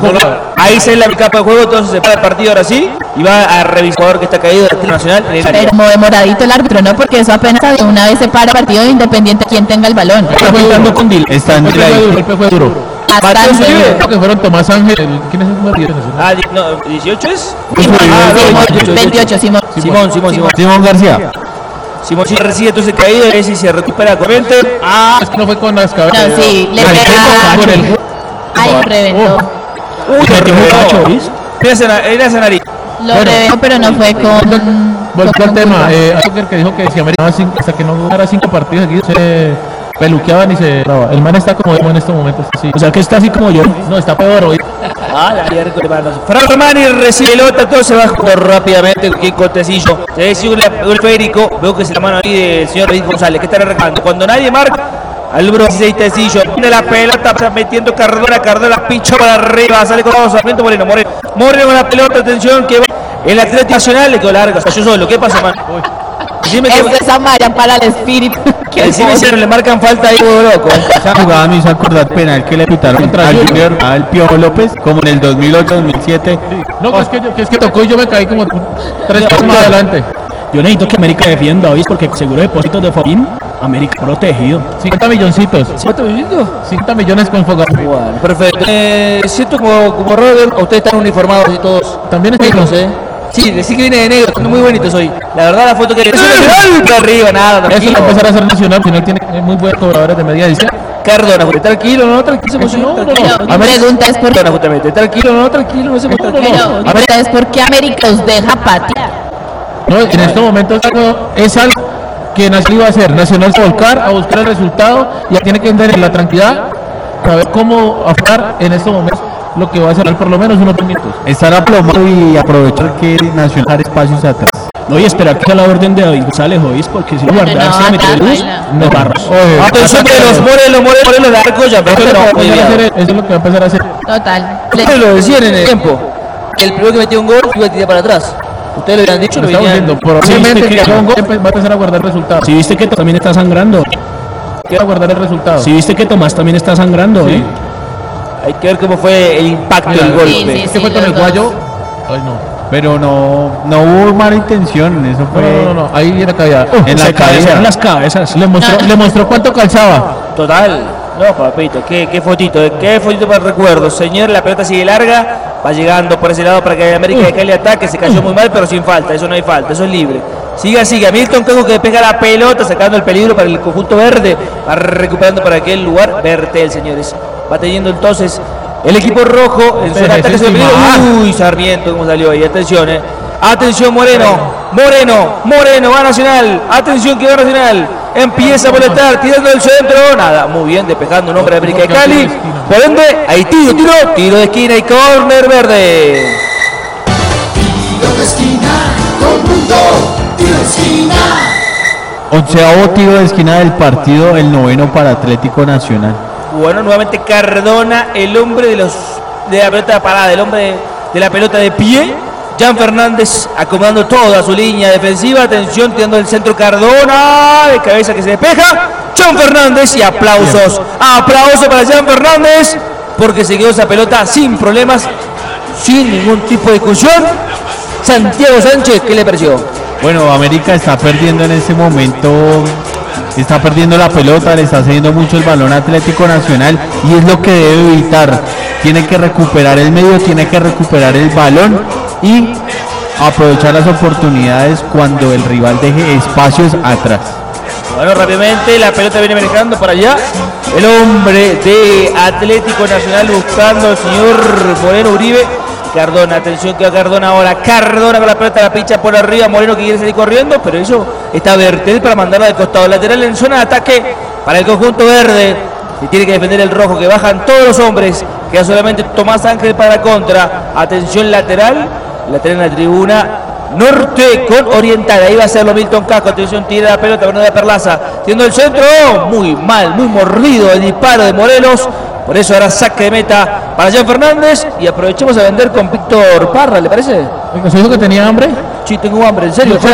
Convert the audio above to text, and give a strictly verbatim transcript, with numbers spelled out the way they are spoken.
Ahí se la capa de juego, entonces se para el partido ahora sí y va a revisar el jugador que está caído del Nacional en el área. Pero como demoradito el árbitro, ¿no? Porque eso apenas de una vez se para el partido de Independiente quien tenga el balón. Está jugando con Dil. Está en El golpe fue duro. Bastante. Creo que fueron Tomás Ángel. ¿Quién es el número diez? Ah, di- no, ¿dieciocho es? Simón, Ah, no, Simón, dieciocho, veintiocho, Simón. Simón, Simón, Simón. Simón García. Simón sí recibe entonces caído y si se recupera corriente. Ah, es que no fue con las cabezas. No, sí, le Ay, pega. con el- Ay, reventó. Uy, Se metió muchacho, ¿viste? Era esa nariz. Lo Bueno. reventó, pero no fue con. Volviendo al con tema, culpa. eh, Zucker que dijo que si América ganaba cinco- hasta que no ganara cinco partidos seguidos se peluqueaban y se brava. El man está como yo en estos momentos. Sí. O sea que está así como yo. No, está peor hoy. Ah, la miércoles, hermanos. Fran Romani recibe pelota, todo se va jugando rápidamente con Cortecillo. Se decide un gol Federico. Veo que se la mano ahí del señor David González, que está arrancando. Cuando nadie marca, al número dieciséis Tecillo. De la pelota, está metiendo Cardona, Cardona, pincho para arriba, sale con todo Sarmiento Moreno, Moreno. Moreno con la pelota, atención, que va. El Atlético Nacional le quedó larga, cayó solo. ¿Qué pasa, man? Dime que. Esto es Amaya para el espíritu. Encima se le marcan falta ahí, huevo loco. Esa jugada me hizo acordar penal que le pitaron Contra al Junior. Junior, al Piojo López, como en el dos mil ocho dos mil siete. No, que es que, yo- que es que tocó y yo me caí como tres pasos más adelante. Yo necesito que América defienda hoy porque seguro depósitos de Fobín, América protegido. cincuenta milloncitos. ¿Cuánto minutos? cincuenta millones con Fogar. Bueno, perfecto. Eh, siento como, como Robert, ustedes están uniformados y todos. También es negros, ¿eh? Sí, decís que viene de negro, están muy bonitos hoy. La verdad, la foto que eso es de arriba, nada, Eso va a tranquilo. empezar a ser nacional. Final tiene muy buenos cobradores de media distancia. Cardona, porque tranquilo, no, tranquilo, se emociona, No, no, tranquilo. no. Mi pregunta es por Cardona, justamente, tranquilo, no, tranquilo, no se No, no, tranquilo. pero mi pregunta es por qué América os deja patear. No, en estos momentos es algo, es algo que Nacional iba a hacer. Nacional se va a volcar a buscar el resultado. Ya tiene que entender en la tranquilidad, saber cómo afrontar en estos momentos lo que va a ser por lo menos unos minutos. Estar aplomado y aprovechar que Nacional espacios atrás. No, y esperar que sea la orden de David González hoy, porque si no Bueno, guardarse no, a meter acá luz, baila. no barros. Oye, Atención de los Morelos, Morelos, Morelos de Arco, ya, Eso es, lo que va a muy empezar a hacer, bien. eso es lo que va a empezar a hacer. Total. Ustedes lo decían en el tiempo. El primero que metió un gol iba a tirar para atrás. Ustedes lo habían dicho, Lo lo estamos venían. viendo. Probablemente Sí, que sí, haga un gol va a empezar a guardar el resultado. Si viste que también está sangrando. Quiero guardar el resultado. Si viste que Tomás también está sangrando, ¿eh? Hay que ver cómo fue el impacto del Sí, golpe. sí, Es que fue con los el dos. guayo. Ay, no. Pero no, no hubo mala intención, eso No, fue no, no, no. Ahí viene caída. en la Se cabeza, caía. en las cabezas. Le mostró, No. le mostró cuánto calzaba. Total. No, papito, qué, qué fotito, eh, qué fotito para el recuerdo. Señor, la pelota sigue larga, va llegando por ese lado para que América de Cali ataque, se cayó muy mal, pero sin falta, eso no hay falta, eso es libre. Siga, siga, Milton Cajo que pega la pelota, sacando el peligro para el conjunto verde, va recuperando para aquel lugar, Bertel, señores. Va teniendo entonces el equipo rojo en su Espera, ataque ese sobre el encima. peligro. Uy, Sarmiento, cómo salió ahí, atención, eh. Atención Moreno, Moreno, Moreno, va Nacional, atención que va Nacional, empieza a boletar, tirando del centro, nada, muy bien, despejando un hombre de América de Cali, por ende, ahí tiro, tiro, tiro de esquina y córner verde. Tiro de esquina, todo el mundo, tiro de esquina. onceavo tiro de esquina del partido, el noveno para Atlético Nacional. Bueno, nuevamente Cardona, el hombre de los de la pelota parada, el hombre de, de la pelota de pie. Jan Fernández acomodando toda su línea defensiva. Atención, tirando el centro Cardona. De cabeza que se despeja. Jan Fernández y aplausos. Aplausos para Jan Fernández. Porque se quedó esa pelota sin problemas. Sin ningún tipo de discusión. Santiago Sánchez, ¿qué le pareció? Bueno, América está perdiendo en ese momento, está perdiendo la pelota, le está cediendo mucho el balón a Atlético Nacional y es lo que debe evitar. Tiene que recuperar el medio, tiene que recuperar el balón y aprovechar las oportunidades cuando el rival deje espacios atrás. Bueno, rápidamente la pelota viene manejando para allá. El hombre de Atlético Nacional buscando al señor Moreno Uribe. Cardona, atención que va Cardona ahora. Cardona con la pelota, la pincha por arriba. Moreno que quiere salir corriendo, pero eso está Bertel para mandarla de costado. Lateral en zona de ataque para el conjunto verde. Y tiene que defender el rojo, que bajan todos los hombres. Queda solamente Tomás Ángel para la contra. Atención lateral. Lateral en la tribuna norte con oriental. Ahí va a ser lo Milton Casco. Atención, tira la pelota, Bernardo de Perlaza. Tiendo el centro. Muy mal, muy mordido el disparo de Morelos. Por eso ahora saque de meta para Jan Fernández. Y aprovechemos a vender con Víctor Parra, ¿le parece? ¿Se dijo que tenía hambre? Sí, tengo hambre, en serio.